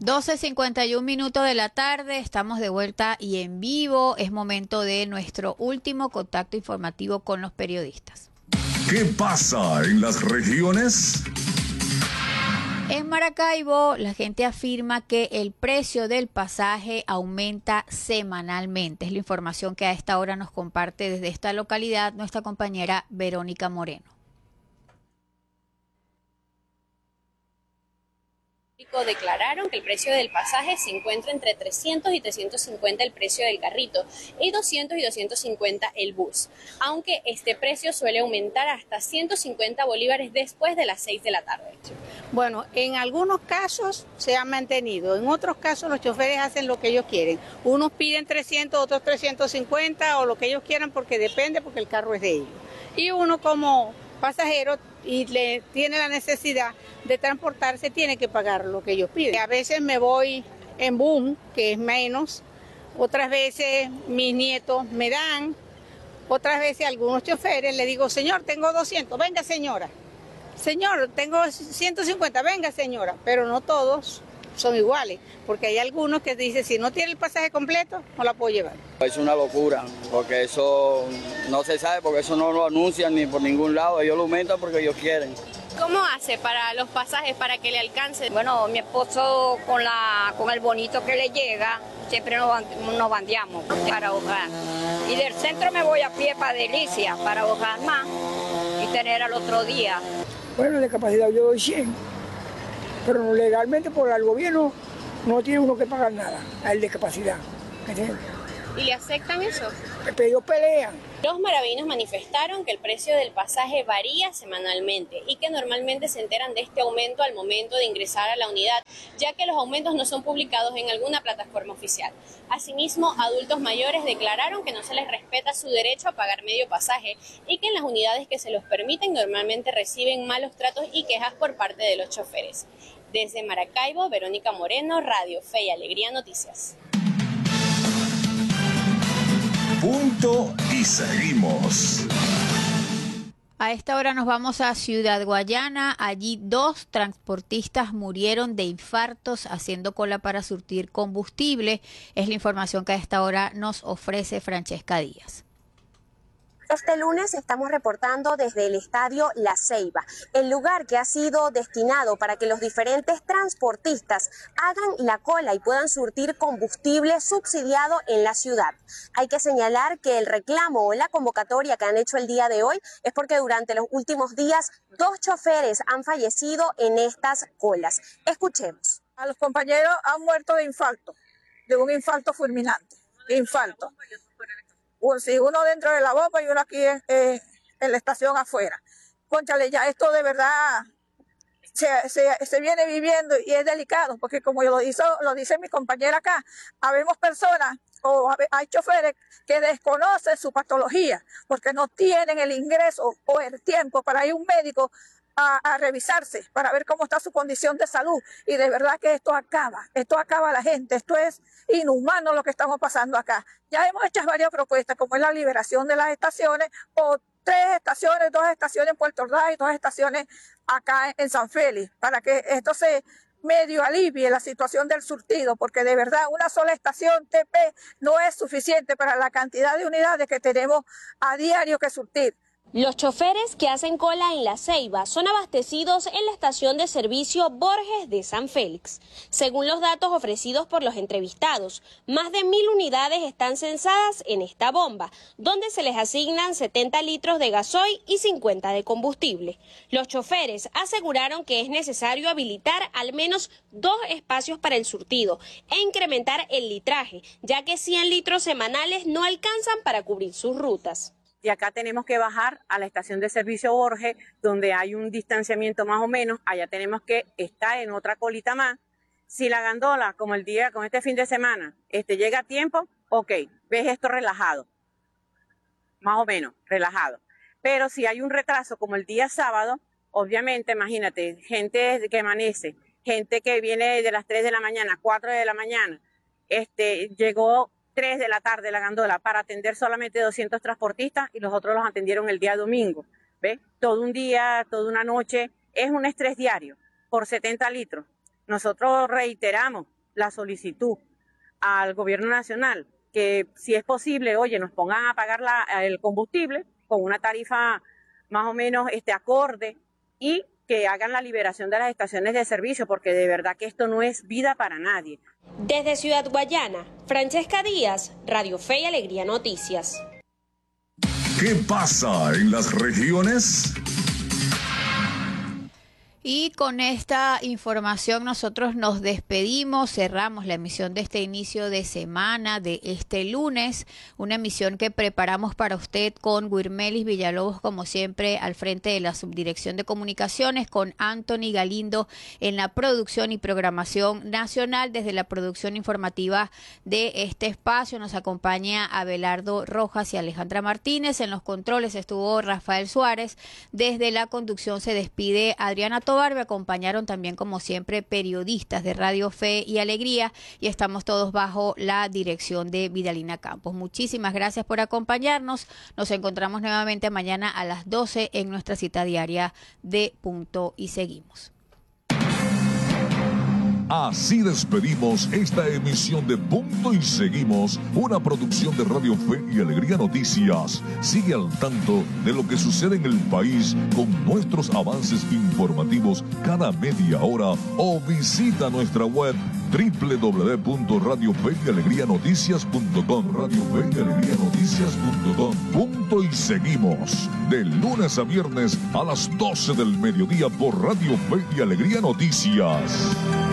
12:51 de la tarde, estamos de vuelta y en vivo. Es momento de nuestro último contacto informativo con los periodistas. ¿Qué pasa en las regiones? En Maracaibo, la gente afirma que el precio del pasaje aumenta semanalmente. Es la información que a esta hora nos comparte desde esta localidad nuestra compañera Verónica Moreno. Declararon que el precio del pasaje se encuentra entre 300 y 350 el precio del carrito y 200 y 250 el bus, aunque este precio suele aumentar hasta 150 bolívares después de las 6 de la tarde. Bueno, en algunos casos se ha mantenido, en otros casos los choferes hacen lo que ellos quieren. Unos piden 300, otros 350 o lo que ellos quieran porque depende, porque el carro es de ellos. Y uno como pasajero y le tiene la necesidad de transportarse, tiene que pagar lo que ellos piden. A veces me voy en bus, que es menos, otras veces mis nietos me dan, otras veces algunos choferes le digo, señor, tengo 200, venga señora, señor, tengo 150, venga señora, pero no todos son iguales, porque hay algunos que dicen, si no tiene el pasaje completo, no la puedo llevar. Es una locura, porque eso no se sabe, porque eso no lo anuncian ni por ningún lado, ellos lo aumentan porque ellos quieren. ¿Cómo hace para los pasajes para que le alcance? Bueno, mi esposo con el bonito que le llega, siempre nos bandeamos para ahorrar. Y del centro me voy a pie para Delicia, para ahorrar más y tener al otro día. Bueno, de capacidad yo doy 100, pero legalmente por el gobierno no tiene uno que pagar nada, a el de capacidad. ¿Entiendes? ¿Y le aceptan eso? Pero ellos pelean. Los maravinos manifestaron que el precio del pasaje varía semanalmente y que normalmente se enteran de este aumento al momento de ingresar a la unidad, ya que los aumentos no son publicados en alguna plataforma oficial. Asimismo, adultos mayores declararon que no se les respeta su derecho a pagar medio pasaje y que en las unidades que se los permiten normalmente reciben malos tratos y quejas por parte de los choferes. Desde Maracaibo, Verónica Moreno, Radio Fe y Alegría Noticias. Punto y seguimos. A esta hora nos vamos a Ciudad Guayana. Allí 2 transportistas murieron de infartos haciendo cola para surtir combustible. Es la información que a esta hora nos ofrece Francesca Díaz. Este lunes estamos reportando desde el estadio La Ceiba, el lugar que ha sido destinado para que los diferentes transportistas hagan la cola y puedan surtir combustible subsidiado en la ciudad. Hay que señalar que el reclamo o la convocatoria que han hecho el día de hoy es porque durante los últimos días 2 choferes han fallecido en estas colas. Escuchemos. A los compañeros han muerto de infarto, de un infarto fulminante, infarto. Sí, uno dentro de la bomba y uno aquí en la estación afuera. Cónchale, ya esto de verdad se viene viviendo y es delicado, porque como lo dice mi compañera acá, habemos personas o hay choferes que desconocen su patología, porque no tienen el ingreso o el tiempo para ir a un médico a revisarse, para ver cómo está su condición de salud. Y de verdad que esto acaba a la gente, esto es inhumano lo que estamos pasando acá. Ya hemos hecho varias propuestas, como es la liberación de las estaciones, o 3 estaciones, 2 estaciones en Puerto Ordaz y 2 estaciones acá en San Félix, para que esto se medio alivie la situación del surtido, porque de verdad una sola estación TP no es suficiente para la cantidad de unidades que tenemos a diario que surtir. Los choferes que hacen cola en La Ceiba son abastecidos en la estación de servicio Borges de San Félix. Según los datos ofrecidos por los entrevistados, más de 1.000 unidades están censadas en esta bomba, donde se les asignan 70 litros de gasoil y 50 de combustible. Los choferes aseguraron que es necesario habilitar al menos 2 espacios para el surtido e incrementar el litraje, ya que 100 litros semanales no alcanzan para cubrir sus rutas. Y acá tenemos que bajar a la estación de servicio Borges, donde hay un distanciamiento más o menos. Allá tenemos que estar en otra colita más. Si la gandola, como este fin de semana, llega a tiempo, ok, ves esto relajado, más o menos relajado. Pero si hay un retraso como el día sábado, obviamente, imagínate, gente que amanece, gente que viene de las 3 de la mañana, 4 de la mañana, llegó 3 de la tarde la gandola para atender solamente 200 transportistas y los otros los atendieron el día domingo. ¿Ves? Todo un día, toda una noche, es un estrés diario por 70 litros. Nosotros reiteramos la solicitud al gobierno nacional que si es posible, oye, nos pongan a pagar el combustible con una tarifa más o menos acorde y que hagan la liberación de las estaciones de servicio, porque de verdad que esto no es vida para nadie. Desde Ciudad Guayana, Francesca Díaz, Radio Fe y Alegría Noticias. ¿Qué pasa en las regiones? Y con esta información nosotros nos despedimos, cerramos la emisión de este inicio de semana, de este lunes, una emisión que preparamos para usted con Guirmelis Villalobos, como siempre, al frente de la Subdirección de Comunicaciones, con Anthony Galindo en la producción y programación nacional. Desde la producción informativa de este espacio nos acompaña Abelardo Rojas y Alejandra Martínez. En los controles estuvo Rafael Suárez. Desde la conducción se despide Adriana Tobar. Me acompañaron también, como siempre, periodistas de Radio Fe y Alegría, y estamos todos bajo la dirección de Vidalina Campos. Muchísimas gracias por acompañarnos. Nos encontramos nuevamente mañana a las 12 en nuestra cita diaria de Punto y Seguimos. Así despedimos esta emisión de Punto y Seguimos, una producción de Radio Fe y Alegría Noticias. Sigue al tanto de lo que sucede en el país con nuestros avances informativos cada media hora o visita nuestra web www.radiofeyalegrianoticias.com. radiofeyalegrianoticias.com. Punto y Seguimos, de lunes a viernes a las 12 del mediodía por Radio Fe y Alegría Noticias.